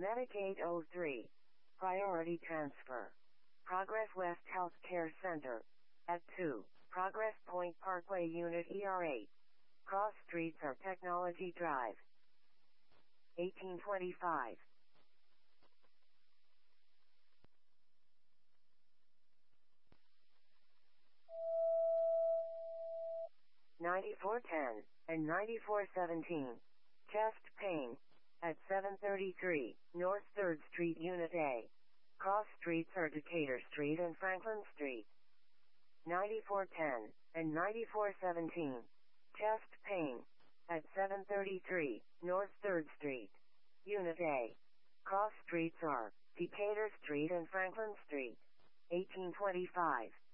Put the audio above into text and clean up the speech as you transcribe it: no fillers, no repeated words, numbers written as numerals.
Medicaid 03. Priority transfer. Progress West Healthcare Center. At 2. Progress Point Parkway Unit ER8. Cross streets are Technology Drive. 1825. 9410 and 9417. Chest pain. At 733 North 3rd Street Unit A. Cross streets are Decatur Street and Franklin Street. 9410 and 9417. Chest pain. At 733 North 3rd Street. Unit A. Cross streets are Decatur Street and Franklin Street. 1825.